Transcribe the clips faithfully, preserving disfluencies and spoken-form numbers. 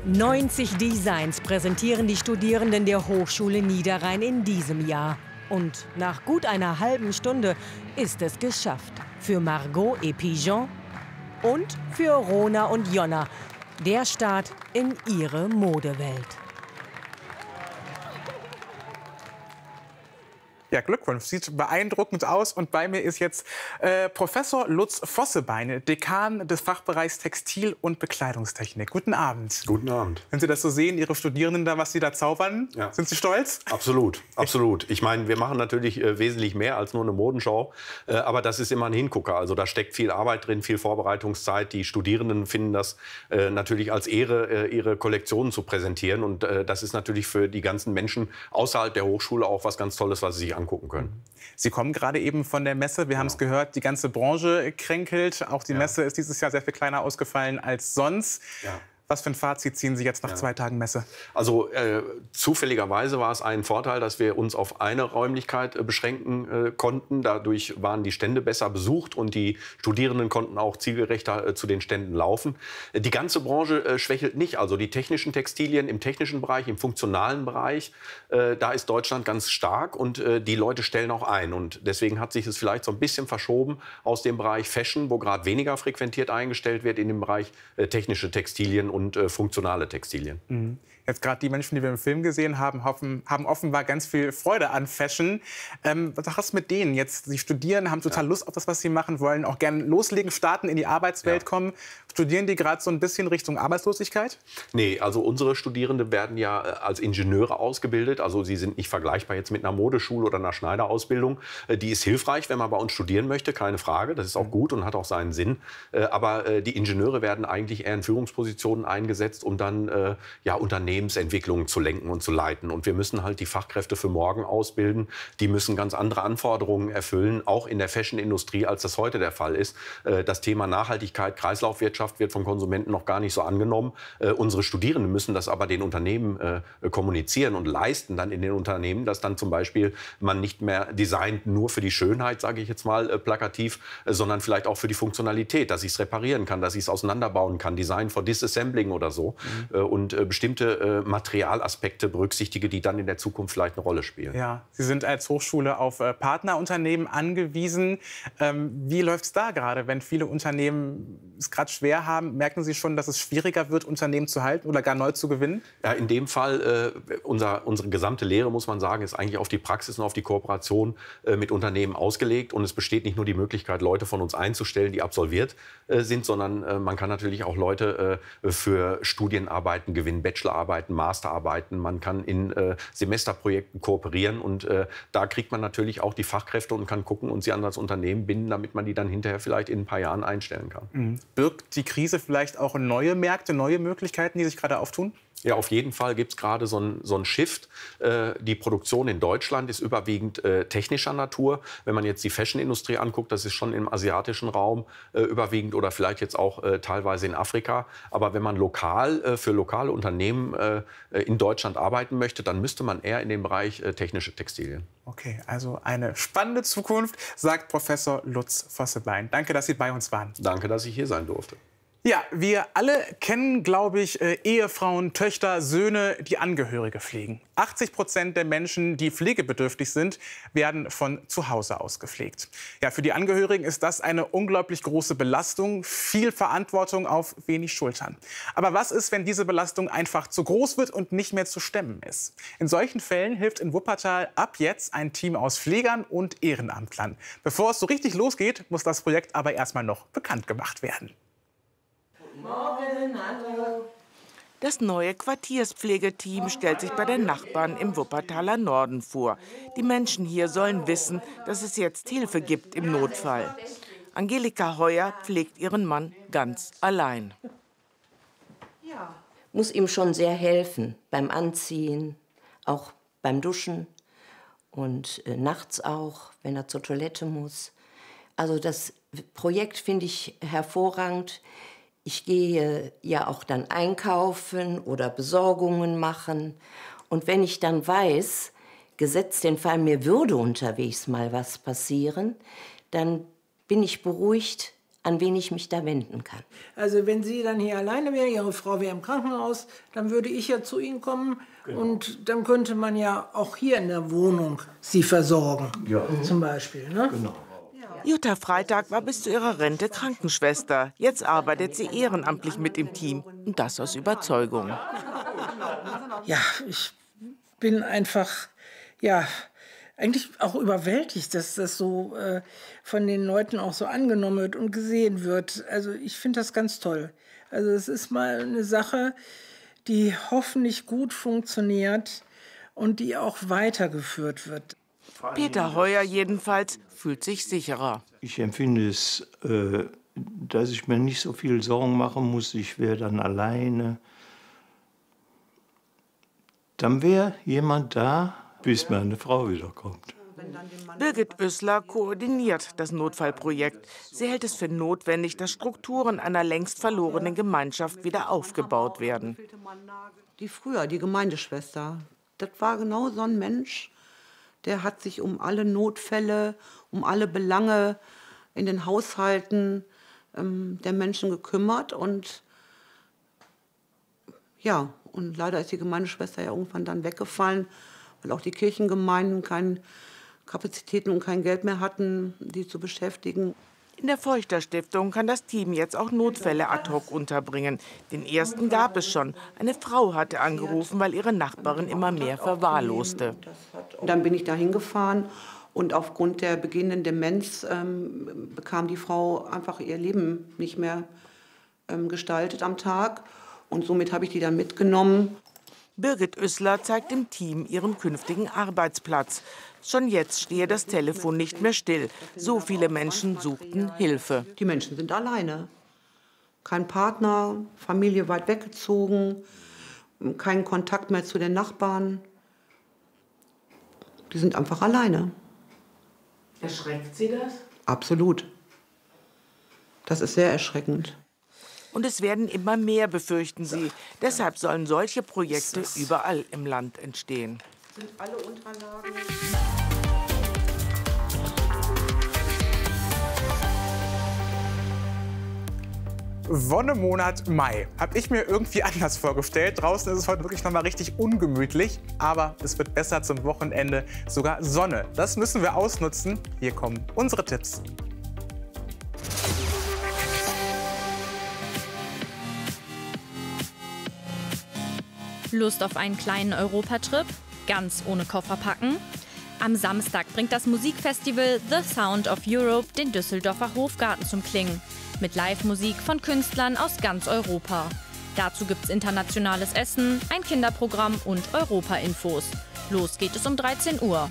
neunzig Designs präsentieren die Studierenden der Hochschule Niederrhein in diesem Jahr. Und nach gut einer halben Stunde ist es geschafft. Für Margot et Pigeon und für Rona und Jonna. Der Start in ihre Modewelt. Ja, Glückwunsch. Sieht beeindruckend aus. Und bei mir ist jetzt äh, Professor Lutz Vossebein, Dekan des Fachbereichs Textil- und Bekleidungstechnik. Guten Abend. Guten Abend. Wenn Sie das so sehen, Ihre Studierenden da, was Sie da zaubern, ja. Sind Sie stolz? Absolut, absolut. Ich meine, wir machen natürlich äh, wesentlich mehr als nur eine Modenschau. Äh, aber das ist immer ein Hingucker. Also da steckt viel Arbeit drin, viel Vorbereitungszeit. Die Studierenden finden das äh, natürlich als Ehre, äh, ihre Kollektionen zu präsentieren. Und äh, das ist natürlich für die ganzen Menschen außerhalb der Hochschule auch was ganz Tolles, was sie sich angucken können. Sie kommen gerade eben von der Messe. Wir haben es gehört, die ganze Branche kränkelt. Auch die ja. Messe ist dieses Jahr sehr viel kleiner ausgefallen als sonst. Ja. Was für ein Fazit ziehen Sie jetzt nach ja. zwei Tagen Messe? Also äh, zufälligerweise war es ein Vorteil, dass wir uns auf eine Räumlichkeit äh, beschränken äh, konnten. Dadurch waren die Stände besser besucht und die Studierenden konnten auch zielgerechter äh, zu den Ständen laufen. Äh, die ganze Branche äh, schwächelt nicht. Also die technischen Textilien im technischen Bereich, im funktionalen Bereich, äh, da ist Deutschland ganz stark und äh, die Leute stellen auch ein. Und deswegen hat sich es vielleicht so ein bisschen verschoben aus dem Bereich Fashion, wo gerade weniger frequentiert eingestellt wird, in den Bereich äh, technische Textilien und äh, funktionale Textilien. Mhm. Jetzt gerade die Menschen, die wir im Film gesehen haben, hoffen, haben offenbar ganz viel Freude an Fashion. Ähm, was ist mit denen jetzt? Sie studieren, haben total ja. Lust auf das, was sie machen, wollen auch gerne loslegen, starten, in die Arbeitswelt ja. kommen. Studieren die gerade so ein bisschen Richtung Arbeitslosigkeit? Nee, also unsere Studierenden werden ja als Ingenieure ausgebildet. Also sie sind nicht vergleichbar jetzt mit einer Modeschule oder einer Schneiderausbildung. Die ist hilfreich, wenn man bei uns studieren möchte, keine Frage. Das ist auch gut und hat auch seinen Sinn. Aber die Ingenieure werden eigentlich eher in Führungspositionen eingesetzt, um dann ja, Unternehmensentwicklungen zu lenken und zu leiten. Und wir müssen halt die Fachkräfte für morgen ausbilden. Die müssen ganz andere Anforderungen erfüllen, auch in der Fashion-Industrie, als das heute der Fall ist. Das Thema Nachhaltigkeit, Kreislaufwirtschaft wird von Konsumenten noch gar nicht so angenommen. Äh, unsere Studierenden müssen das aber den Unternehmen äh, kommunizieren und leisten dann in den Unternehmen, dass dann zum Beispiel man nicht mehr designt nur für die Schönheit, sage ich jetzt mal äh, plakativ, äh, sondern vielleicht auch für die Funktionalität, dass ich es reparieren kann, dass ich es auseinanderbauen kann, Design for Disassembling oder so mhm. äh, und äh, bestimmte äh, Materialaspekte berücksichtige, die dann in der Zukunft vielleicht eine Rolle spielen. Ja, Sie sind als Hochschule auf äh, Partnerunternehmen angewiesen. Ähm, wie läuft es da gerade, wenn viele Unternehmen es gerade schwer haben? Merken Sie schon, dass es schwieriger wird, Unternehmen zu halten oder gar neu zu gewinnen? Ja, in dem Fall, äh, unser, unsere gesamte Lehre, muss man sagen, ist eigentlich auf die Praxis und auf die Kooperation äh, mit Unternehmen ausgelegt. Und es besteht nicht nur die Möglichkeit, Leute von uns einzustellen, die absolviert äh, sind, sondern äh, man kann natürlich auch Leute äh, für Studienarbeiten gewinnen, Bachelorarbeiten, Masterarbeiten. Man kann in äh, Semesterprojekten kooperieren und äh, da kriegt man natürlich auch die Fachkräfte und kann gucken und sie an das Unternehmen binden, damit man die dann hinterher vielleicht in ein paar Jahren einstellen kann. Mhm. Birgt die Krise vielleicht auch neue Märkte, neue Möglichkeiten, die sich gerade auftun? Ja, auf jeden Fall gibt es gerade so einen so einen Shift. Äh, die Produktion in Deutschland ist überwiegend äh, technischer Natur. Wenn man jetzt die Fashion-Industrie anguckt, das ist schon im asiatischen Raum äh, überwiegend oder vielleicht jetzt auch äh, teilweise in Afrika. Aber wenn man lokal äh, für lokale Unternehmen äh, in Deutschland arbeiten möchte, dann müsste man eher in den Bereich äh, technische Textilien. Okay, also eine spannende Zukunft, sagt Professor Lutz Vossebein. Danke, dass Sie bei uns waren. Danke, dass ich hier sein durfte. Ja, wir alle kennen, glaube ich, äh, Ehefrauen, Töchter, Söhne, die Angehörige pflegen. achtzig Prozent der Menschen, die pflegebedürftig sind, werden von zu Hause aus gepflegt. Ja, für die Angehörigen ist das eine unglaublich große Belastung, viel Verantwortung auf wenig Schultern. Aber was ist, wenn diese Belastung einfach zu groß wird und nicht mehr zu stemmen ist? In solchen Fällen hilft in Wuppertal ab jetzt ein Team aus Pflegern und Ehrenamtlern. Bevor es so richtig losgeht, muss das Projekt aber erstmal noch bekannt gemacht werden. Morgen, hallo. Das neue Quartierspflegeteam stellt sich bei den Nachbarn im Wuppertaler Norden vor. Die Menschen hier sollen wissen, dass es jetzt Hilfe gibt im Notfall. Angelika Heuer pflegt ihren Mann ganz allein. Ja. Muss ihm schon sehr helfen beim Anziehen, auch beim Duschen und äh, nachts auch, wenn er zur Toilette muss. Also das Projekt finde ich hervorragend. Ich gehe ja auch dann einkaufen oder Besorgungen machen. Und wenn ich dann weiß, gesetzt den Fall, mir würde unterwegs mal was passieren, dann bin ich beruhigt, an wen ich mich da wenden kann. Also wenn Sie dann hier alleine wären, Ihre Frau wäre im Krankenhaus, dann würde ich ja zu Ihnen kommen. Genau. Und dann könnte man ja auch hier in der Wohnung Sie versorgen, ja. Zum Beispiel. Ne? Genau. Jutta Freitag war bis zu ihrer Rente Krankenschwester. Jetzt arbeitet sie ehrenamtlich mit im Team. Und das aus Überzeugung. Ja, ich bin einfach, ja, eigentlich auch überwältigt, dass das so äh, von den Leuten auch so angenommen wird und gesehen wird. Also ich finde das ganz toll. Also es ist mal eine Sache, die hoffentlich gut funktioniert und die auch weitergeführt wird. Peter Heuer jedenfalls fühlt sich sicherer. Ich empfinde es, äh, dass ich mir nicht so viel Sorgen machen muss. Ich wäre dann alleine. Dann wäre jemand da, bis meine Frau wiederkommt. Birgit Oesler koordiniert das Notfallprojekt. Sie hält es für notwendig, dass Strukturen einer längst verlorenen Gemeinschaft wieder aufgebaut werden. Die früher, die Gemeindeschwester, das war genau so ein Mensch, der hat sich um alle Notfälle, um alle Belange in den Haushalten ähm, der Menschen gekümmert. Und ja, und leider ist die Gemeindeschwester ja irgendwann dann weggefallen, weil auch die Kirchengemeinden keine Kapazitäten und kein Geld mehr hatten, die zu beschäftigen. In der Feuchter Stiftung kann das Team jetzt auch Notfälle ad hoc unterbringen. Den ersten gab es schon. Eine Frau hatte angerufen, weil ihre Nachbarin immer mehr verwahrloste. Und dann bin ich da hingefahren und aufgrund der beginnenden Demenz ähm, bekam die Frau einfach ihr Leben nicht mehr ähm, gestaltet am Tag. Und somit habe ich die dann mitgenommen. Birgit Oesler zeigt dem Team ihren künftigen Arbeitsplatz. Schon jetzt stehe das Telefon nicht mehr still. So viele Menschen suchten Hilfe. Die Menschen sind alleine. Kein Partner, Familie weit weggezogen, kein Kontakt mehr zu den Nachbarn. Die sind einfach alleine. Erschreckt Sie das? Absolut. Das ist sehr erschreckend. Und es werden immer mehr, befürchten sie. Deshalb sollen solche Projekte überall im Land entstehen. Sind alle Unterlagen? Wonnemonat Mai. Habe ich mir irgendwie anders vorgestellt. Draußen ist es heute wirklich noch mal richtig ungemütlich. Aber es wird besser zum Wochenende. Sogar Sonne. Das müssen wir ausnutzen. Hier kommen unsere Tipps. Lust auf einen kleinen Europatrip? Ganz ohne Koffer packen? Am Samstag bringt das Musikfestival The Sound of Europe den Düsseldorfer Hofgarten zum Klingen. Mit Live-Musik von Künstlern aus ganz Europa. Dazu gibt's internationales Essen, ein Kinderprogramm und Europa-Infos. Los geht es um dreizehn Uhr.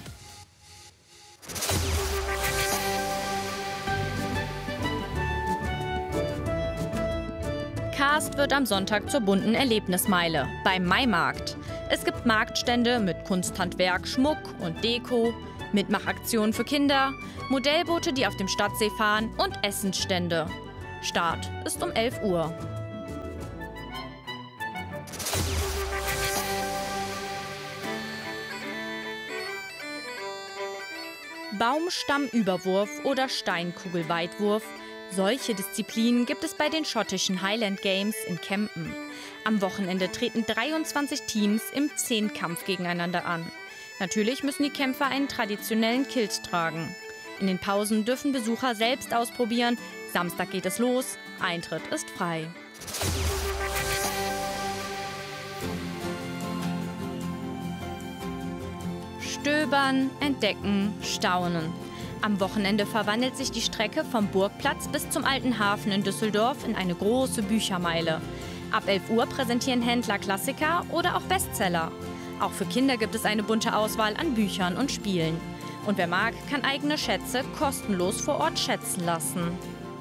Karst wird am Sonntag zur bunten Erlebnismeile beim Maimarkt. Es gibt Marktstände mit Kunsthandwerk, Schmuck und Deko, Mitmachaktionen für Kinder, Modellboote, die auf dem Stadtsee fahren und Essensstände. Start ist um elf Uhr. Baumstammüberwurf oder Steinkugelweitwurf. Solche Disziplinen gibt es bei den schottischen Highland Games in Kempen. Am Wochenende treten dreiundzwanzig Teams im Zehnkampf gegeneinander an. Natürlich müssen die Kämpfer einen traditionellen Kilt tragen. In den Pausen dürfen Besucher selbst ausprobieren. Samstag geht es los, Eintritt ist frei. Stöbern, entdecken, staunen. Am Wochenende verwandelt sich die Strecke vom Burgplatz bis zum Alten Hafen in Düsseldorf in eine große Büchermeile. Ab elf Uhr präsentieren Händler Klassiker oder auch Bestseller. Auch für Kinder gibt es eine bunte Auswahl an Büchern und Spielen. Und wer mag, kann eigene Schätze kostenlos vor Ort schätzen lassen.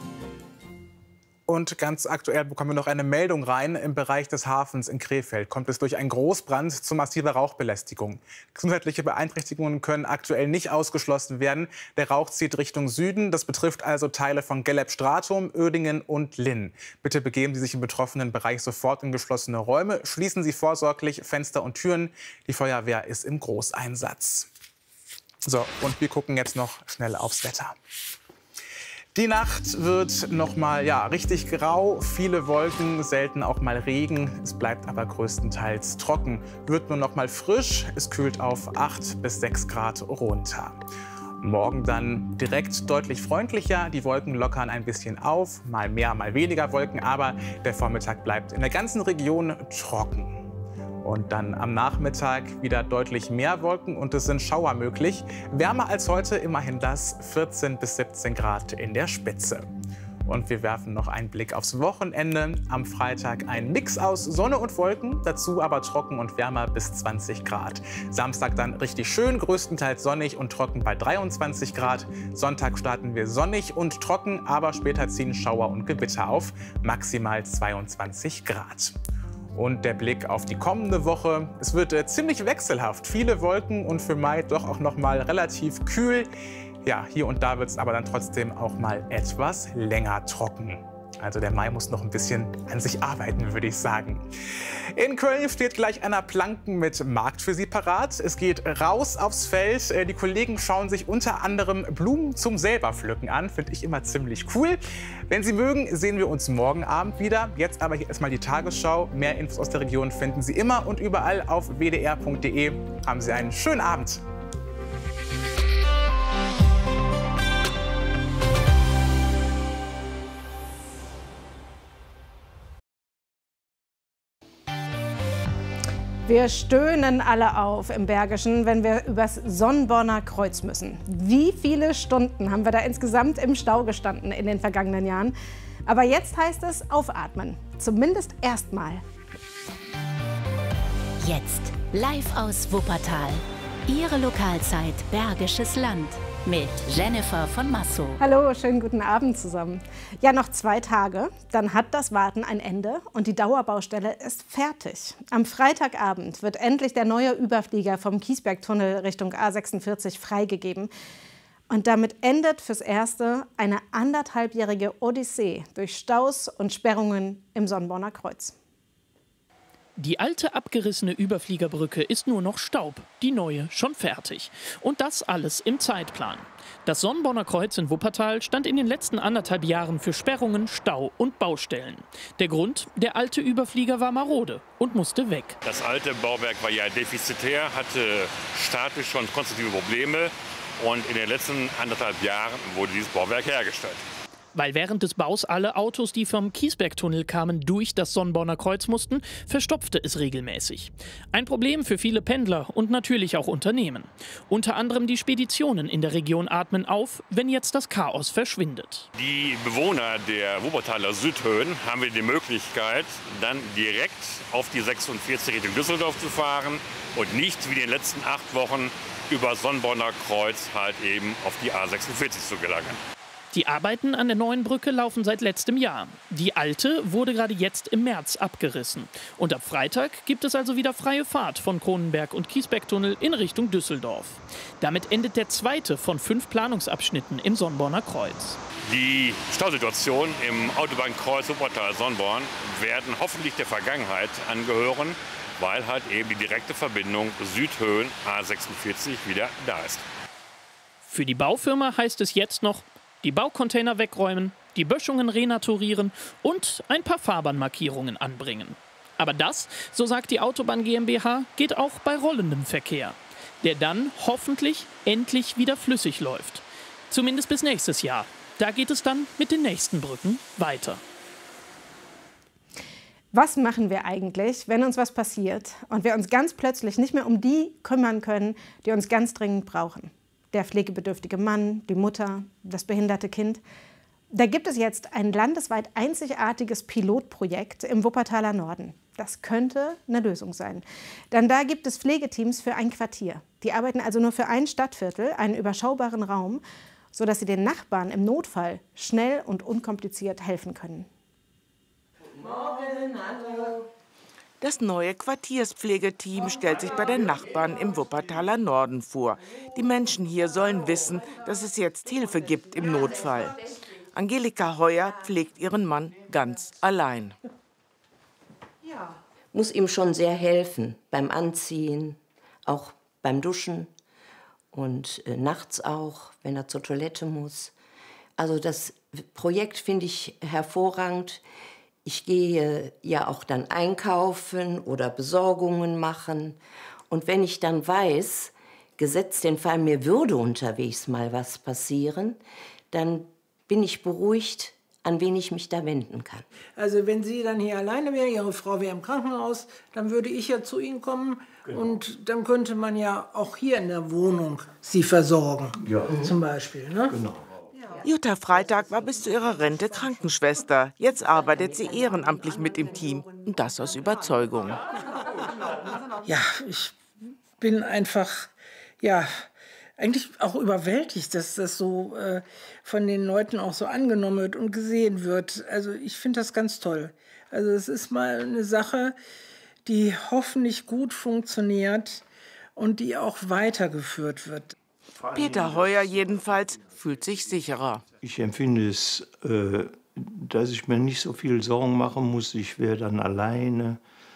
Und ganz aktuell bekommen wir noch eine Meldung rein. Im Bereich des Hafens in Krefeld kommt es durch einen Großbrand zu massiver Rauchbelästigung. Gesundheitliche Beeinträchtigungen können aktuell nicht ausgeschlossen werden. Der Rauch zieht Richtung Süden. Das betrifft also Teile von Gelleb-Stratum, Uerdingen und Linn. Bitte begeben Sie sich im betroffenen Bereich sofort in geschlossene Räume. Schließen Sie vorsorglich Fenster und Türen. Die Feuerwehr ist im Großeinsatz. So, und wir gucken jetzt noch schnell aufs Wetter. Die Nacht wird noch mal ja, richtig grau, viele Wolken, selten auch mal Regen. Es bleibt aber größtenteils trocken. Wird nur noch mal frisch, es kühlt auf acht bis sechs Grad runter. Morgen dann direkt deutlich freundlicher. Die Wolken lockern ein bisschen auf, mal mehr, mal weniger Wolken. Aber der Vormittag bleibt in der ganzen Region trocken. Und dann am Nachmittag wieder deutlich mehr Wolken und es sind Schauer möglich. Wärmer als heute, immerhin das vierzehn bis siebzehn Grad in der Spitze. Und wir werfen noch einen Blick aufs Wochenende. Am Freitag ein Mix aus Sonne und Wolken, dazu aber trocken und wärmer bis zwanzig Grad. Samstag dann richtig schön, größtenteils sonnig und trocken bei dreiundzwanzig Grad. Sonntag starten wir sonnig und trocken, aber später ziehen Schauer und Gewitter auf, maximal zweiundzwanzig Grad. Und der Blick auf die kommende Woche. Es wird äh, ziemlich wechselhaft. Viele Wolken und für Mai doch auch noch mal relativ kühl. Ja, hier und da wird es aber dann trotzdem auch mal etwas länger trocken. Also der Mai muss noch ein bisschen an sich arbeiten, würde ich sagen. In Köln steht gleich einer Planken mit Markt für Sie parat. Es geht raus aufs Feld. Die Kollegen schauen sich unter anderem Blumen zum selberpflücken an. Finde ich immer ziemlich cool. Wenn Sie mögen, sehen wir uns morgen Abend wieder. Jetzt aber hier erstmal die Tagesschau. Mehr Infos aus der Region finden Sie immer und überall auf w d r punkt d e. Haben Sie einen schönen Abend. Wir stöhnen alle auf im Bergischen, wenn wir übers Sonnborner Kreuz müssen. Wie viele Stunden haben wir da insgesamt im Stau gestanden in den vergangenen Jahren? Aber jetzt heißt es aufatmen. Zumindest erstmal. Jetzt live aus Wuppertal. Ihre Lokalzeit Bergisches Land. Mit Jennifer von Massow. Hallo, schönen guten Abend zusammen. Ja, noch zwei Tage, dann hat das Warten ein Ende und die Dauerbaustelle ist fertig. Am Freitagabend wird endlich der neue Überflieger vom Kiesbergtunnel Richtung A sechsundvierzig freigegeben. Und damit endet fürs Erste eine anderthalbjährige Odyssee durch Staus und Sperrungen im Sonnborner Kreuz. Die alte abgerissene Überfliegerbrücke ist nur noch Staub, die neue schon fertig. Und das alles im Zeitplan. Das Sonnborner Kreuz in Wuppertal stand in den letzten anderthalb Jahren für Sperrungen, Stau und Baustellen. Der Grund, der alte Überflieger war marode und musste weg. Das alte Bauwerk war ja defizitär, hatte statisch schon konstruktive Probleme und in den letzten anderthalb Jahren wurde dieses Bauwerk hergestellt. Weil während des Baus alle Autos, die vom Kiesbergtunnel kamen, durch das Sonnborner Kreuz mussten, verstopfte es regelmäßig. Ein Problem für viele Pendler und natürlich auch Unternehmen. Unter anderem die Speditionen in der Region atmen auf, wenn jetzt das Chaos verschwindet. Die Bewohner der Wuppertaler Südhöhen haben wir die Möglichkeit, dann direkt auf die sechsundvierzig Richtung Düsseldorf zu fahren und nicht wie in den letzten acht Wochen über Sonnborner Kreuz halt eben auf die A sechsundvierzig zu gelangen. Die Arbeiten an der neuen Brücke laufen seit letztem Jahr. Die alte wurde gerade jetzt im März abgerissen. Und ab Freitag gibt es also wieder freie Fahrt von Kronenberg und Kiesbergtunnel in Richtung Düsseldorf. Damit endet der zweite von fünf Planungsabschnitten im Sonnborner Kreuz. Die Stausituation im Autobahnkreuz Wuppertal-Sonnborn werden hoffentlich der Vergangenheit angehören, weil halt eben die direkte Verbindung Südhöhen A sechsundvierzig wieder da ist. Für die Baufirma heißt es jetzt noch, die Baucontainer wegräumen, die Böschungen renaturieren und ein paar Fahrbahnmarkierungen anbringen. Aber das, so sagt die Autobahn GmbH, geht auch bei rollendem Verkehr, der dann hoffentlich endlich wieder flüssig läuft. Zumindest bis nächstes Jahr. Da geht es dann mit den nächsten Brücken weiter. Was machen wir eigentlich, wenn uns was passiert und wir uns ganz plötzlich nicht mehr um die kümmern können, die uns ganz dringend brauchen? Der pflegebedürftige Mann, die Mutter, das behinderte Kind. Da gibt es jetzt ein landesweit einzigartiges Pilotprojekt im Wuppertaler Norden. Das könnte eine Lösung sein. Denn da gibt es Pflegeteams für ein Quartier. Die arbeiten also nur für ein Stadtviertel, einen überschaubaren Raum, sodass sie den Nachbarn im Notfall schnell und unkompliziert helfen können. Guten Morgen, hallo. Das neue Quartierspflegeteam stellt sich bei den Nachbarn im Wuppertaler Norden vor. Die Menschen hier sollen wissen, dass es jetzt Hilfe gibt im Notfall. Angelika Heuer pflegt ihren Mann ganz allein. Ja. Muss ihm schon sehr helfen beim Anziehen, auch beim Duschen und äh, nachts auch, wenn er zur Toilette muss. Also das Projekt finde ich hervorragend. Ich gehe ja auch dann einkaufen oder Besorgungen machen. Und wenn ich dann weiß, gesetzt den Fall, mir würde unterwegs mal was passieren, dann bin ich beruhigt, an wen ich mich da wenden kann. Also wenn Sie dann hier alleine wäre, Ihre Frau wäre im Krankenhaus, dann würde ich ja zu Ihnen kommen. Genau. Und dann könnte man ja auch hier in der Wohnung Sie versorgen, ja. Zum Beispiel. Ne? Genau. Jutta Freitag war bis zu ihrer Rente Krankenschwester. Jetzt arbeitet sie ehrenamtlich mit im Team. Und das aus Überzeugung. Ja, ich bin einfach, ja, eigentlich auch überwältigt, dass das so äh, von den Leuten auch so angenommen wird und gesehen wird. Also ich finde das ganz toll. Also es ist mal eine Sache, die hoffentlich gut funktioniert und die auch weitergeführt wird. Peter Heuer jedenfalls fühlt sich sicherer. Ich empfinde es, äh, dass ich mir nicht so viel Sorgen machen muss. Ich wäre dann alleine.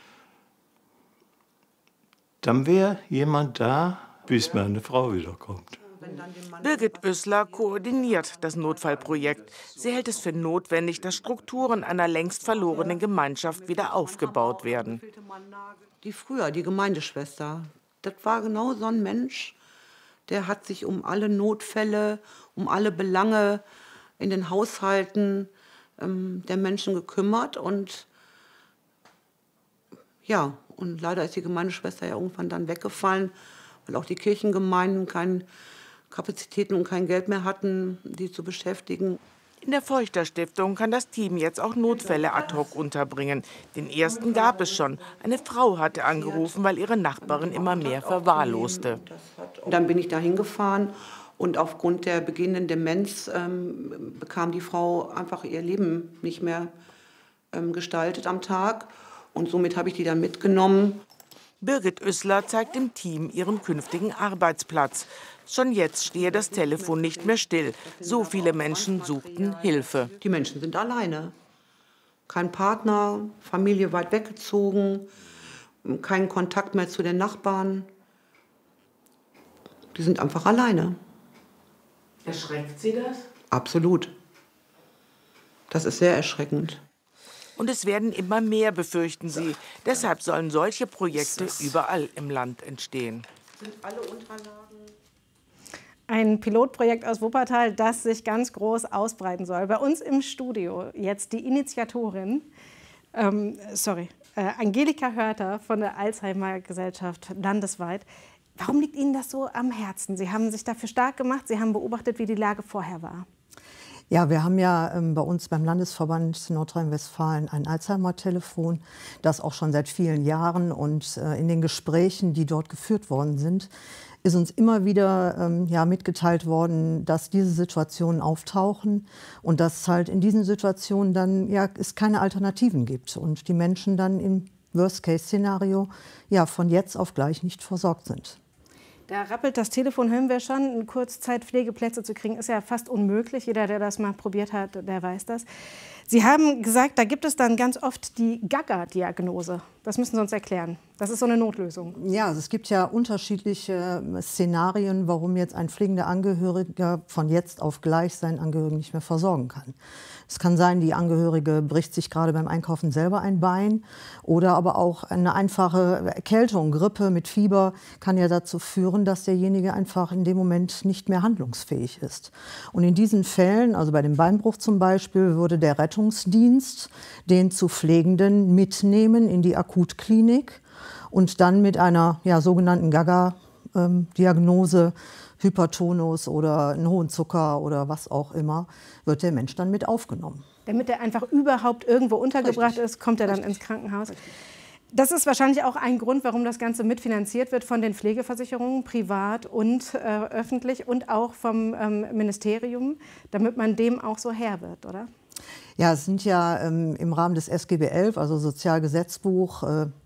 Dann wäre jemand da, bis meine Frau wiederkommt. Birgit Oessler koordiniert das Notfallprojekt. Sie hält es für notwendig, dass Strukturen einer längst verlorenen Gemeinschaft wieder aufgebaut werden. Die früher, die Gemeindeschwester, das war genau so ein Mensch, der hat sich um alle Notfälle, um alle Belange in den Haushalten ähm, der Menschen gekümmert. Und ja, und leider ist die Gemeindeschwester ja irgendwann dann weggefallen, weil auch die Kirchengemeinden keine Kapazitäten und kein Geld mehr hatten, die zu beschäftigen. In der Feuchter-Stiftung kann das Team jetzt auch Notfälle ad hoc unterbringen. Den ersten gab es schon. Eine Frau hatte angerufen, weil ihre Nachbarin immer mehr verwahrloste. Dann bin ich da hingefahren und aufgrund der beginnenden Demenz ähm, bekam die Frau einfach ihr Leben nicht mehr ähm, gestaltet am Tag. Und somit habe ich die dann mitgenommen. Birgit Oessler zeigt dem Team ihren künftigen Arbeitsplatz. Schon jetzt stehe das Telefon nicht mehr still. So viele Menschen suchten Hilfe. Die Menschen sind alleine. Kein Partner, Familie weit weggezogen, kein Kontakt mehr zu den Nachbarn. Die sind einfach alleine. Erschreckt Sie das? Absolut. Das ist sehr erschreckend. Und es werden immer mehr, befürchten sie. Deshalb sollen solche Projekte überall im Land entstehen. Sind alle Unterlagen? Ein Pilotprojekt aus Wuppertal, das sich ganz groß ausbreiten soll. Bei uns im Studio jetzt die Initiatorin, ähm, sorry, äh, Angelika Hörter von der Alzheimer-Gesellschaft landesweit. Warum liegt Ihnen das so am Herzen? Sie haben sich dafür stark gemacht, Sie haben beobachtet, wie die Lage vorher war. Ja, wir haben ja ähm, bei uns beim Landesverband Nordrhein-Westfalen ein Alzheimer-Telefon, das auch schon seit vielen Jahren, und äh, in den Gesprächen, die dort geführt worden sind, ist uns immer wieder ähm, ja, mitgeteilt worden, dass diese Situationen auftauchen und dass es halt in diesen Situationen dann ja, es keine Alternativen gibt und die Menschen dann im Worst-Case-Szenario ja, von jetzt auf gleich nicht versorgt sind. Da rappelt das Telefon, hören wir schon. In Kurzzeit Pflegeplätze zu kriegen, ist ja fast unmöglich. Jeder, der das mal probiert hat, der weiß das. Sie haben gesagt, da gibt es dann ganz oft die Gaga-Diagnose. Das müssen Sie uns erklären. Das ist so eine Notlösung. Ja, also es gibt ja unterschiedliche Szenarien, warum jetzt ein pflegender Angehöriger von jetzt auf gleich seinen Angehörigen nicht mehr versorgen kann. Es kann sein, die Angehörige bricht sich gerade beim Einkaufen selber ein Bein, oder aber auch eine einfache Erkältung, Grippe mit Fieber kann ja dazu führen, dass derjenige einfach in dem Moment nicht mehr handlungsfähig ist. Und in diesen Fällen, also bei dem Beinbruch zum Beispiel, würde der Rettungsdienst den zu Pflegenden mitnehmen in die Akutklinik und dann mit einer ja, sogenannten Gaga-Diagnose, Hypertonus oder einen hohen Zucker oder was auch immer, wird der Mensch dann mit aufgenommen. Damit er einfach überhaupt irgendwo untergebracht Richtig. ist, kommt er dann Richtig. ins Krankenhaus. Richtig. Das ist wahrscheinlich auch ein Grund, warum das Ganze mitfinanziert wird von den Pflegeversicherungen, privat und äh, öffentlich, und auch vom ähm, Ministerium, damit man dem auch so Herr wird, oder? Ja, es sind ja ähm, im Rahmen des S G B elf, also Sozialgesetzbuch, äh,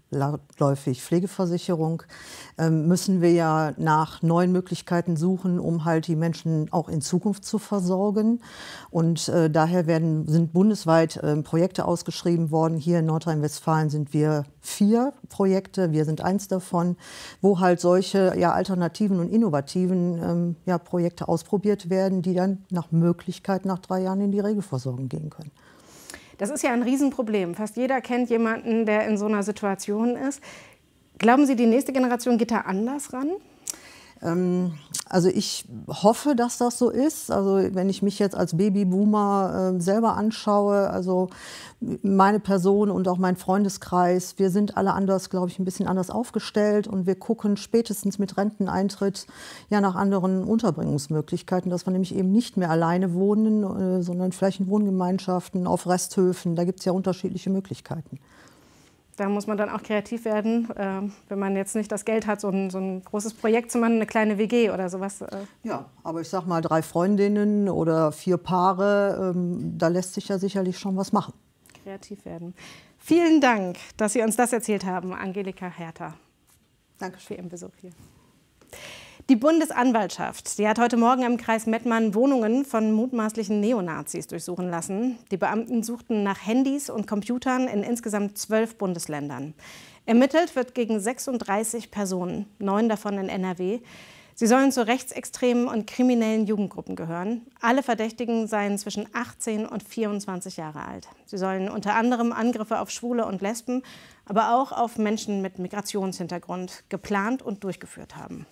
landläufig Pflegeversicherung, ähm, müssen wir ja nach neuen Möglichkeiten suchen, um halt die Menschen auch in Zukunft zu versorgen. Und äh, daher werden, sind bundesweit äh, Projekte ausgeschrieben worden. Hier in Nordrhein-Westfalen sind wir vier Projekte, wir sind eins davon, wo halt solche ja, alternativen und innovativen ähm, ja, Projekte ausprobiert werden, die dann nach Möglichkeit nach drei Jahren in die Regelversorgung gehen können. Das ist ja ein Riesenproblem. Fast jeder kennt jemanden, der in so einer Situation ist. Glauben Sie, die nächste Generation geht da anders ran? Ähm, also ich hoffe, dass das so ist. Also wenn ich mich jetzt als Babyboomer äh, selber anschaue, also meine Person und auch mein Freundeskreis, wir sind alle anders, glaube ich, ein bisschen anders aufgestellt und wir gucken spätestens mit Renteneintritt ja nach anderen Unterbringungsmöglichkeiten, dass wir nämlich eben nicht mehr alleine wohnen, äh, sondern vielleicht in Wohngemeinschaften, auf Resthöfen, da gibt es ja unterschiedliche Möglichkeiten. Da muss man dann auch kreativ werden, äh, wenn man jetzt nicht das Geld hat, so ein, so ein großes Projekt zu machen, eine kleine W G oder sowas. Äh. Ja, aber ich sag mal, drei Freundinnen oder vier Paare, ähm, da lässt sich ja sicherlich schon was machen. Kreativ werden. Vielen Dank, dass Sie uns das erzählt haben, Angelika Herter. Danke für Ihren Besuch hier. Die Bundesanwaltschaft, die hat heute Morgen im Kreis Mettmann Wohnungen von mutmaßlichen Neonazis durchsuchen lassen. Die Beamten suchten nach Handys und Computern in insgesamt zwölf Bundesländern. Ermittelt wird gegen sechsunddreißig Personen, neun davon in N R W. Sie sollen zu rechtsextremen und kriminellen Jugendgruppen gehören. Alle Verdächtigen seien zwischen achtzehn und vierundzwanzig Jahre alt. Sie sollen unter anderem Angriffe auf Schwule und Lesben, aber auch auf Menschen mit Migrationshintergrund geplant und durchgeführt haben.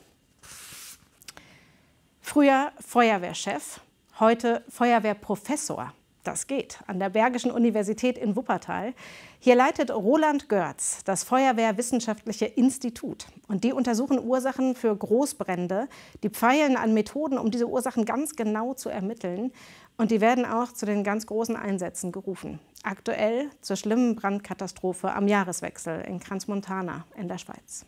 Früher Feuerwehrchef, heute Feuerwehrprofessor. Das geht an der Bergischen Universität in Wuppertal. Hier leitet Roland Görz das Feuerwehrwissenschaftliche Institut. Und die untersuchen Ursachen für Großbrände. Die feilen an Methoden, um diese Ursachen ganz genau zu ermitteln. Und die werden auch zu den ganz großen Einsätzen gerufen. Aktuell zur schlimmen Brandkatastrophe am Jahreswechsel in Crans-Montana in der Schweiz.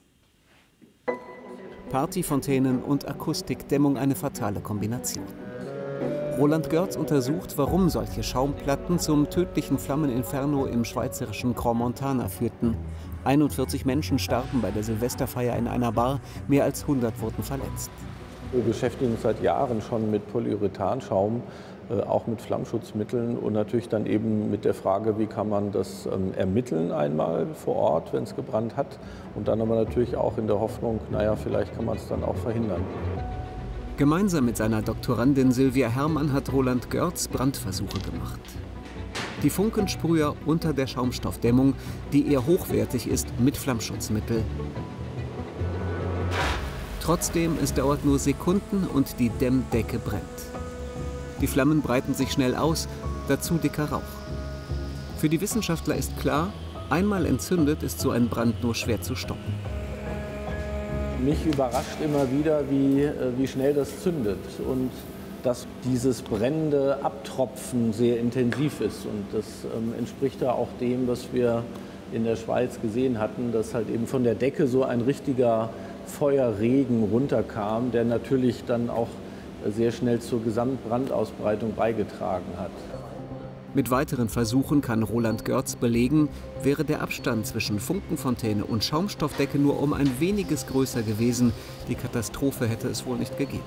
Partyfontänen und Akustikdämmung, eine fatale Kombination. Roland Görz untersucht, warum solche Schaumplatten zum tödlichen Flammeninferno im schweizerischen Crans-Montana führten. einundvierzig Menschen starben bei der Silvesterfeier in einer Bar, mehr als hundert wurden verletzt. Wir beschäftigen uns seit Jahren schon mit Polyurethanschaum, äh, auch mit Flammschutzmitteln und natürlich dann eben mit der Frage, wie kann man das ähm, ermitteln einmal vor Ort, wenn es gebrannt hat, und dann aber natürlich auch in der Hoffnung, naja, vielleicht kann man es dann auch verhindern. Gemeinsam mit seiner Doktorandin Sylvia Herrmann hat Roland Görz Brandversuche gemacht. Die Funkensprüher unter der Schaumstoffdämmung, die eher hochwertig ist, mit Flammschutzmittel. Trotzdem, es dauert nur Sekunden und die Dämmdecke brennt. Die Flammen breiten sich schnell aus, dazu dicker Rauch. Für die Wissenschaftler ist klar, einmal entzündet ist so ein Brand nur schwer zu stoppen. Mich überrascht immer wieder, wie, wie schnell das zündet und dass dieses brennende Abtropfen sehr intensiv ist. Und das ähm, entspricht ja auch dem, was wir in der Schweiz gesehen hatten, dass halt eben von der Decke so ein richtiger Feuerregen runterkam, der natürlich dann auch sehr schnell zur Gesamtbrandausbreitung beigetragen hat. Mit weiteren Versuchen kann Roland Görz belegen, wäre der Abstand zwischen Funkenfontäne und Schaumstoffdecke nur um ein weniges größer gewesen, die Katastrophe hätte es wohl nicht gegeben.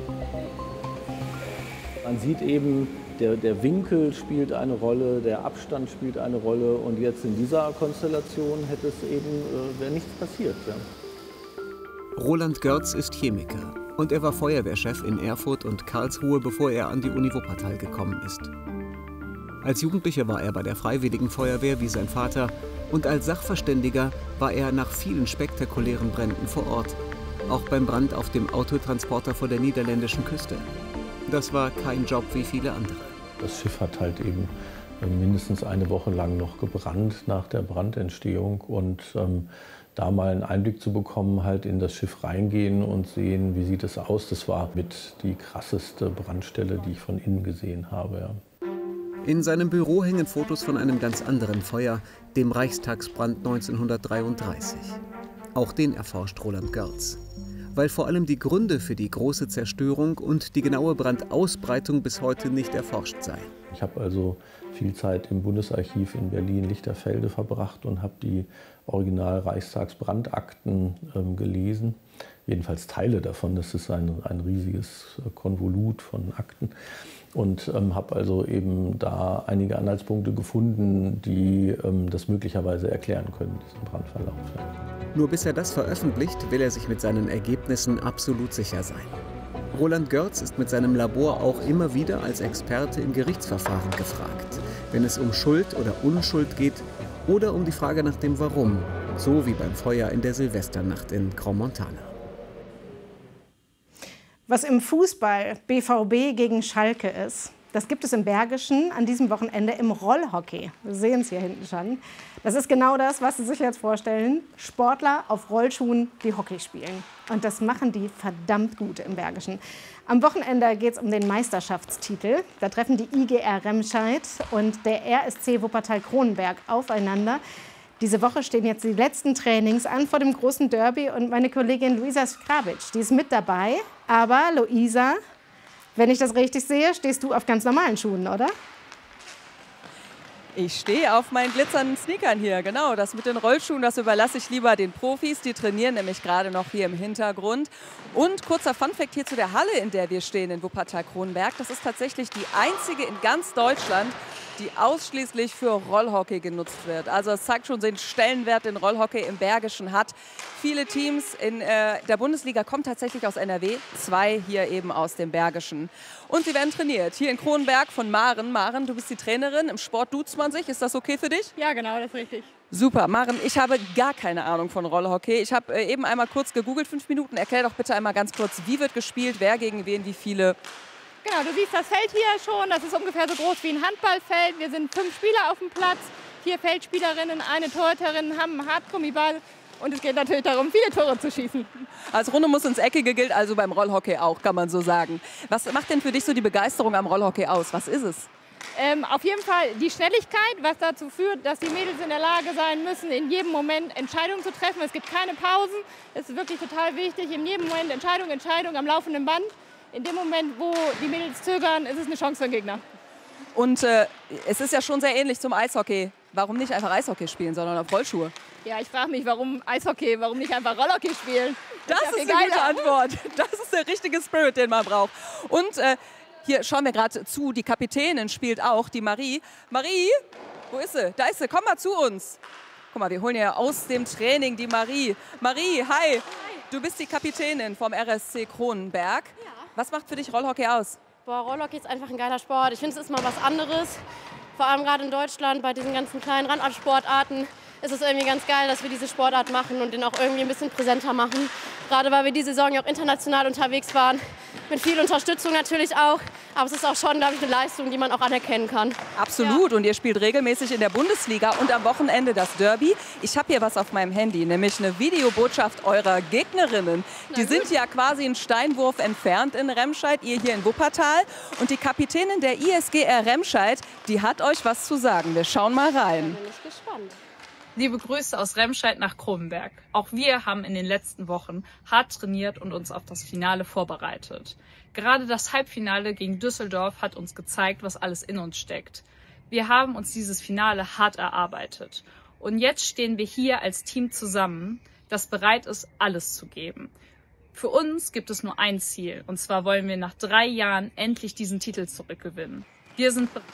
Man sieht eben, der, der Winkel spielt eine Rolle, der Abstand spielt eine Rolle und jetzt in dieser Konstellation hätte es eben, äh, wäre nichts passiert. Ja. Roland Görz ist Chemiker und er war Feuerwehrchef in Erfurt und Karlsruhe, bevor er an die Uni Wuppertal gekommen ist. Als Jugendlicher war er bei der Freiwilligen Feuerwehr wie sein Vater und als Sachverständiger war er nach vielen spektakulären Bränden vor Ort, auch beim Brand auf dem Autotransporter vor der niederländischen Küste. Das war kein Job wie viele andere. Das Schiff hat halt eben mindestens eine Woche lang noch gebrannt nach der Brandentstehung und ähm, da mal einen Einblick zu bekommen, halt in das Schiff reingehen und sehen, wie sieht es aus. Das war mit die krasseste Brandstelle, die ich von innen gesehen habe. Ja. In seinem Büro hängen Fotos von einem ganz anderen Feuer, dem Reichstagsbrand neunzehnhundertdreiunddreißig. Auch den erforscht Roland Görz. weil vor allem die Gründe für die große Zerstörung und die genaue Brandausbreitung bis heute nicht erforscht seien. Ich habe also viel Zeit im Bundesarchiv in Berlin-Lichterfelde verbracht und habe die Original-Reichstagsbrandakten ähm, gelesen. Jedenfalls Teile davon, das ist ein, ein riesiges Konvolut von Akten. Und ähm, habe also eben da einige Anhaltspunkte gefunden, die ähm, das möglicherweise erklären können, diesen Brandverlauf. Ja. Nur bis er das veröffentlicht, will er sich mit seinen Ergebnissen absolut sicher sein. Roland Görz ist mit seinem Labor auch immer wieder als Experte in Gerichtsverfahren gefragt, wenn es um Schuld oder Unschuld geht oder um die Frage nach dem Warum, so wie beim Feuer in der Silvesternacht in Crans-Montana. Was im Fußball B V B gegen Schalke ist, das gibt es im Bergischen an diesem Wochenende im Rollhockey. Wir sehen es hier hinten schon. Das ist genau das, was Sie sich jetzt vorstellen. Sportler auf Rollschuhen, die Hockey spielen. Und das machen die verdammt gut im Bergischen. Am Wochenende geht es um den Meisterschaftstitel. Da treffen die I G R Remscheid und der R S C Wuppertal-Kronenberg aufeinander. Diese Woche stehen jetzt die letzten Trainings an vor dem großen Derby und meine Kollegin Luisa Skrabic, die ist mit dabei. Aber Luisa, wenn ich das richtig sehe, stehst du auf ganz normalen Schuhen, oder? Ich stehe auf meinen glitzernden Sneakern hier, genau. Das mit den Rollschuhen, das überlasse ich lieber den Profis. Die trainieren nämlich gerade noch hier im Hintergrund. Und kurzer Funfact hier zu der Halle, in der wir stehen, in Wuppertal-Kronenberg. Das ist tatsächlich die einzige in ganz Deutschland, die ausschließlich für Rollhockey genutzt wird. Also es zeigt schon den Stellenwert, den Rollhockey im Bergischen hat. Viele Teams in äh, der Bundesliga kommen tatsächlich aus N R W, zwei hier eben aus dem Bergischen. Und sie werden trainiert. Hier in Kronenberg von Maren. Maren, du bist die Trainerin. Im Sport duzt man sich. Ist das okay für dich? Ja, genau, das ist richtig. Super, Maren, ich habe gar keine Ahnung von Rollhockey. Ich habe äh, eben einmal kurz gegoogelt, fünf Minuten. Erklär doch bitte einmal ganz kurz, wie wird gespielt, wer gegen wen, wie viele? Genau, du siehst das Feld hier schon. Das ist ungefähr so groß wie ein Handballfeld. Wir sind fünf Spieler auf dem Platz. Vier Feldspielerinnen, eine Torhüterin, haben einen Hartgummiball. Und es geht natürlich darum, viele Tore zu schießen. Als Runde muss ins Eckige gilt, also beim Rollhockey auch, kann man so sagen. Was macht denn für dich so die Begeisterung am Rollhockey aus? Was ist es? Ähm, auf jeden Fall die Schnelligkeit, was dazu führt, dass die Mädels in der Lage sein müssen, in jedem Moment Entscheidungen zu treffen. Es gibt keine Pausen. Es ist wirklich total wichtig. In jedem Moment Entscheidung, Entscheidung am laufenden Band. In dem Moment, wo die Mädels zögern, ist es eine Chance für den Gegner. Und äh, es ist ja schon sehr ähnlich zum Eishockey. Warum nicht einfach Eishockey spielen, sondern auf Rollschuhe? Ja, ich frage mich, warum Eishockey, warum nicht einfach Rollhockey spielen? Das, das ist, ist eine gute Antwort. Das ist der richtige Spirit, den man braucht. Und äh, hier schauen wir gerade zu, die Kapitänin spielt auch, die Marie. Marie, wo ist sie? Da ist sie, komm mal zu uns. Guck mal, wir holen ja aus dem Training die Marie. Marie, hi. Hi. Du bist die Kapitänin vom R S C Kronenberg. Ja. Was macht für dich Rollhockey aus? Boah, Rollhockey ist einfach ein geiler Sport. Ich finde, es ist mal was anderes. Vor allem gerade in Deutschland bei diesen ganzen kleinen Randsportarten ist es irgendwie ganz geil, dass wir diese Sportart machen und den auch irgendwie ein bisschen präsenter machen. Gerade weil wir diese Saison ja auch international unterwegs waren. Mit viel Unterstützung natürlich auch. Aber es ist auch schon, glaube ich, eine Leistung, die man auch anerkennen kann. Absolut. Ja. Und ihr spielt regelmäßig in der Bundesliga und am Wochenende das Derby. Ich habe hier was auf meinem Handy, nämlich eine Videobotschaft eurer Gegnerinnen. Die sind ja quasi einen Steinwurf entfernt in Remscheid, ihr hier in Wuppertal. Und die Kapitänin der I S G R Remscheid, die hat euch was zu sagen. Wir schauen mal rein. Da bin ich gespannt. Liebe Grüße aus Remscheid nach Kronenberg. Auch wir haben in den letzten Wochen hart trainiert und uns auf das Finale vorbereitet. Gerade das Halbfinale gegen Düsseldorf hat uns gezeigt, was alles in uns steckt. Wir haben uns dieses Finale hart erarbeitet. Und jetzt stehen wir hier als Team zusammen, das bereit ist, alles zu geben. Für uns gibt es nur ein Ziel. Und zwar wollen wir nach drei Jahren endlich diesen Titel zurückgewinnen. Wir sind bereit.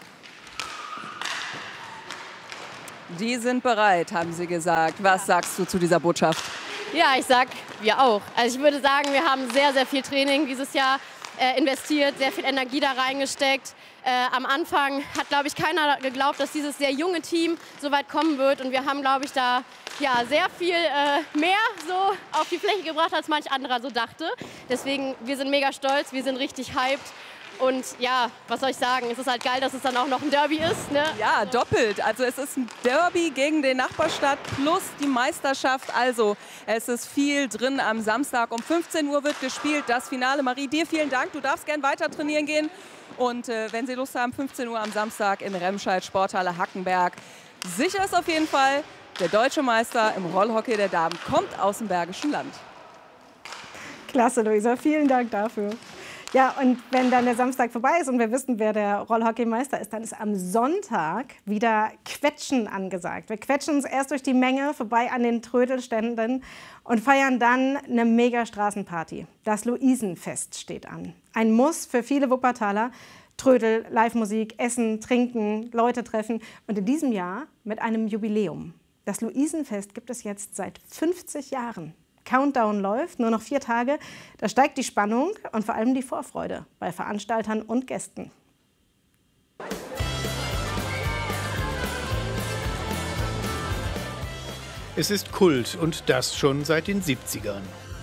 Die sind bereit, haben sie gesagt. Was sagst du zu dieser Botschaft? Ja, ich sag, wir auch. Also ich würde sagen, wir haben sehr, sehr viel Training dieses Jahr äh, investiert, sehr viel Energie da reingesteckt. Äh, am Anfang hat, glaube ich, keiner geglaubt, dass dieses sehr junge Team so weit kommen wird. Und wir haben, glaube ich, da ja, sehr viel äh, mehr so auf die Fläche gebracht, als manch anderer so dachte. Deswegen, wir sind mega stolz, wir sind richtig hyped. Und ja, was soll ich sagen, es ist halt geil, dass es dann auch noch ein Derby ist. Ne? Ja, doppelt. Also es ist ein Derby gegen den Nachbarstadt plus die Meisterschaft. Also es ist viel drin am Samstag. Um fünfzehn Uhr wird gespielt, das Finale. Marie, dir vielen Dank. Du darfst gern weiter trainieren gehen. Und äh, wenn Sie Lust haben, fünfzehn Uhr am Samstag in Remscheid, Sporthalle Hackenberg. Sicher ist auf jeden Fall, der deutsche Meister im Rollhockey der Damen kommt aus dem Bergischen Land. Klasse, Luisa, vielen Dank dafür. Ja, und wenn dann der Samstag vorbei ist und wir wissen, wer der Rollhockeymeister ist, dann ist am Sonntag wieder Quetschen angesagt. Wir quetschen uns erst durch die Menge vorbei an den Trödelständen und feiern dann eine Mega-Straßenparty. Das Luisenfest steht an. Ein Muss für viele Wuppertaler. Trödel, Live-Musik, Essen, Trinken, Leute treffen. Und in diesem Jahr mit einem Jubiläum. Das Luisenfest gibt es jetzt seit fünfzig Jahren. Countdown läuft, nur noch vier Tage. Da steigt die Spannung und vor allem die Vorfreude bei Veranstaltern und Gästen. Es ist Kult und das schon seit den siebzigern.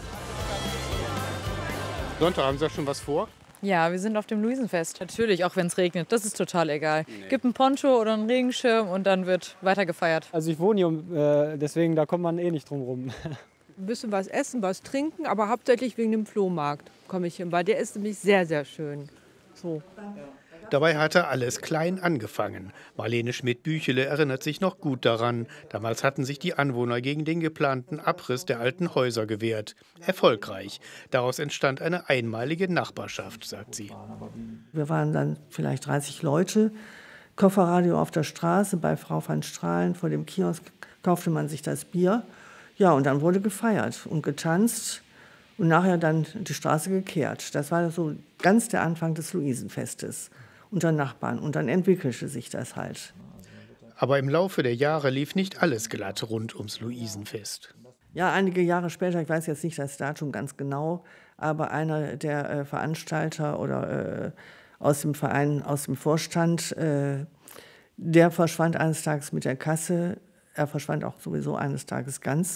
Sonntag, haben Sie da schon was vor? Ja, wir sind auf dem Luisenfest. Natürlich, auch wenn es regnet. Das ist total egal. Nee. Gibt einen Poncho oder einen Regenschirm und dann wird weiter gefeiert. Also ich wohne hier, äh, deswegen da kommt man eh nicht drum rum. Ein bisschen was essen, was trinken, aber hauptsächlich wegen dem Flohmarkt komme ich hin, weil der ist nämlich sehr, sehr schön. So. Dabei hatte alles klein angefangen. Marlene Schmidt-Büchele erinnert sich noch gut daran. Damals hatten sich die Anwohner gegen den geplanten Abriss der alten Häuser gewehrt. Erfolgreich. Daraus entstand eine einmalige Nachbarschaft, sagt sie. Wir waren dann vielleicht dreißig Leute. Kofferradio auf der Straße bei Frau van Strahlen. Vor dem Kiosk kaufte man sich das Bier. Ja, und dann wurde gefeiert und getanzt und nachher dann die Straße gekehrt. Das war so ganz der Anfang des Luisenfestes unter Nachbarn. Und dann entwickelte sich das halt. Aber im Laufe der Jahre lief nicht alles glatt rund ums Luisenfest. Ja, einige Jahre später, ich weiß jetzt nicht das Datum ganz genau, aber einer der äh, Veranstalter oder äh, aus dem Verein, aus dem Vorstand, äh, der verschwand eines Tages mit der Kasse. Er verschwand auch sowieso eines Tages ganz.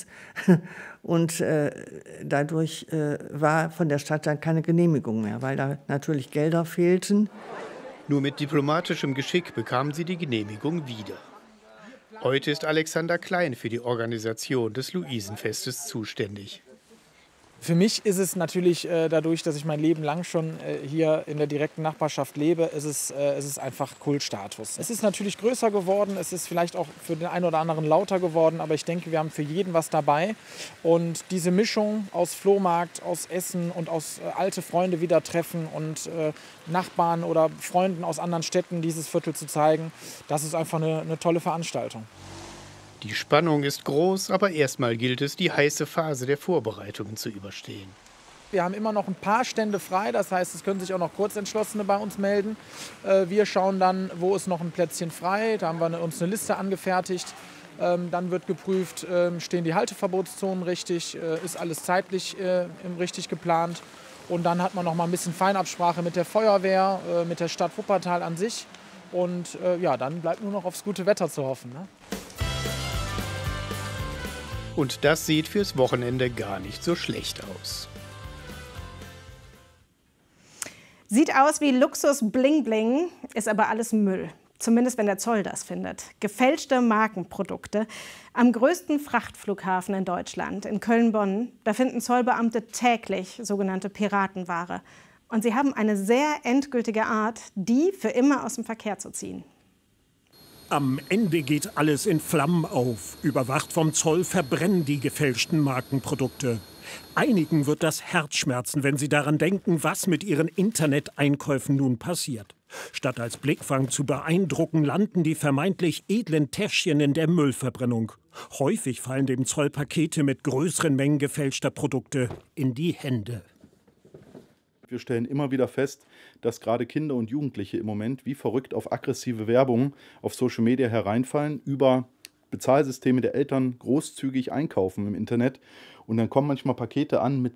Und äh, dadurch äh, war von der Stadt dann keine Genehmigung mehr, weil da natürlich Gelder fehlten. Nur mit diplomatischem Geschick bekamen sie die Genehmigung wieder. Heute ist Alexander Klein für die Organisation des Luisenfestes zuständig. Für mich ist es natürlich äh, dadurch, dass ich mein Leben lang schon äh, hier in der direkten Nachbarschaft lebe, ist es, äh, ist es einfach Kultstatus. Es ist natürlich größer geworden, es ist vielleicht auch für den einen oder anderen lauter geworden, aber ich denke, wir haben für jeden was dabei. Und diese Mischung aus Flohmarkt, aus Essen und aus äh, alte Freunde wieder treffen und äh, Nachbarn oder Freunden aus anderen Städten dieses Viertel zu zeigen, das ist einfach eine, eine tolle Veranstaltung. Die Spannung ist groß, aber erstmal gilt es, die heiße Phase der Vorbereitungen zu überstehen. Wir haben immer noch ein paar Stände frei, das heißt, es können sich auch noch Kurzentschlossene bei uns melden. Wir schauen dann, wo ist noch ein Plätzchen frei, da haben wir uns eine Liste angefertigt. Dann wird geprüft, stehen die Halteverbotszonen richtig, ist alles zeitlich richtig geplant. Und dann hat man noch mal ein bisschen Feinabsprache mit der Feuerwehr, mit der Stadt Wuppertal an sich. Und ja, dann bleibt nur noch aufs gute Wetter zu hoffen, ne? Und das sieht fürs Wochenende gar nicht so schlecht aus. Sieht aus wie Luxus Bling Bling, ist aber alles Müll. Zumindest wenn der Zoll das findet. Gefälschte Markenprodukte. Am größten Frachtflughafen in Deutschland, in Köln-Bonn, da finden Zollbeamte täglich sogenannte Piratenware. Und sie haben eine sehr endgültige Art, die für immer aus dem Verkehr zu ziehen. Am Ende geht alles in Flammen auf. Überwacht vom Zoll verbrennen die gefälschten Markenprodukte. Einigen wird das Herz schmerzen, wenn sie daran denken, was mit ihren Interneteinkäufen nun passiert. Statt als Blickfang zu beeindrucken, landen die vermeintlich edlen Täschchen in der Müllverbrennung. Häufig fallen dem Zoll Pakete mit größeren Mengen gefälschter Produkte in die Hände. Wir stellen immer wieder fest, dass gerade Kinder und Jugendliche im Moment wie verrückt auf aggressive Werbung auf Social Media hereinfallen, über Bezahlsysteme der Eltern großzügig einkaufen im Internet. Und dann kommen manchmal Pakete an mit